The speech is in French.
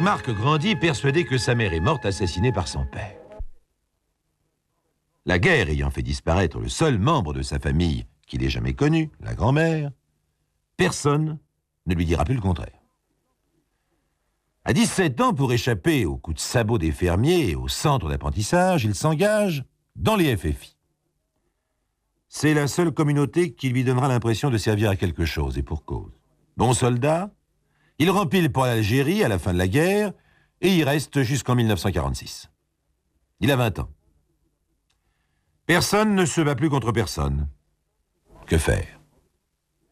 Marc grandit persuadé que sa mère est morte assassinée par son père. La guerre ayant fait disparaître le seul membre de sa famille qu'il ait jamais connu, la grand-mère, personne ne lui dira plus le contraire. À 17 ans, pour échapper aux coups de sabot des fermiers et au centre d'apprentissage, il s'engage dans les FFI. C'est la seule communauté qui lui donnera l'impression de servir à quelque chose, et pour cause. Bon soldat, il rempile pour l'Algérie à la fin de la guerre, et y reste jusqu'en 1946. Il a 20 ans. Personne ne se bat plus contre personne. Que faire ?